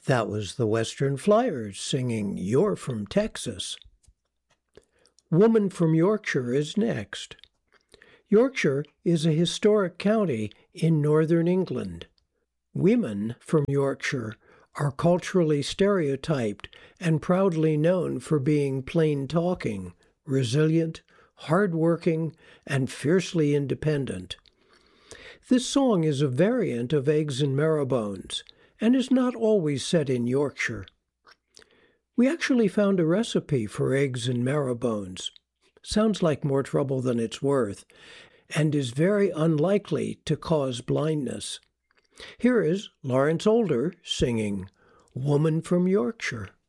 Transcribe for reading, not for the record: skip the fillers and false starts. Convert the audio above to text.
That was the Western Flyers singing You're from Texas. Woman from Yorkshire is next. Yorkshire is a historic county in northern England. Women from Yorkshire are culturally stereotyped and proudly known for being plain-talking, resilient, hard-working, and fiercely independent. This song is a variant of Eggs and Marrowbones and is not always set in Yorkshire. We actually found a recipe for eggs and marrowbones. Sounds like more trouble than it's worth, and is very unlikely to cause blindness. Here is Lawrence Older singing Woman from Yorkshire.